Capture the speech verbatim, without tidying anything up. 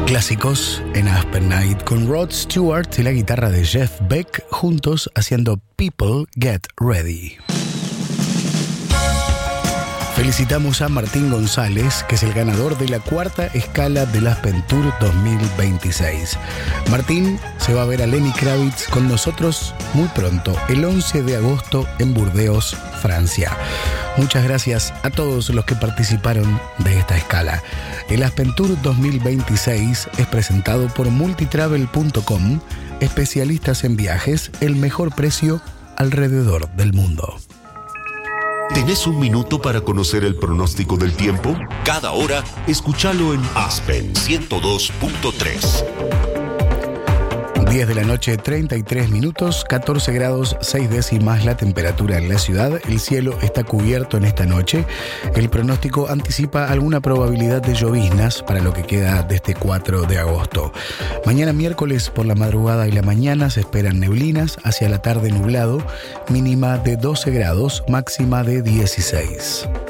Clásicos en Aspen Night con Rod Stewart y la guitarra de Jeff Beck juntos haciendo People Get Ready. Felicitamos a Martín González, que es el ganador de la cuarta escala del Aspen Tour dos mil veintiséis. Martín se va a ver a Lenny Kravitz con nosotros muy pronto, el once de agosto en Burdeos, Francia. Muchas gracias a todos los que participaron de esta escala. El Aspen Tour dos mil veintiséis es presentado por multitravel punto com, especialistas en viajes, el mejor precio alrededor del mundo. ¿Tenés un minuto para conocer el pronóstico del tiempo? Cada hora, escúchalo en Aspen ciento dos punto tres. diez de la noche, treinta y tres minutos, catorce grados, seis décimas la temperatura en la ciudad. El cielo está cubierto en esta noche. El pronóstico anticipa alguna probabilidad de lloviznas para lo que queda de este cuatro de agosto. Mañana miércoles por la madrugada y la mañana se esperan neblinas, hacia la tarde nublado, mínima de doce grados, máxima de dieciséis.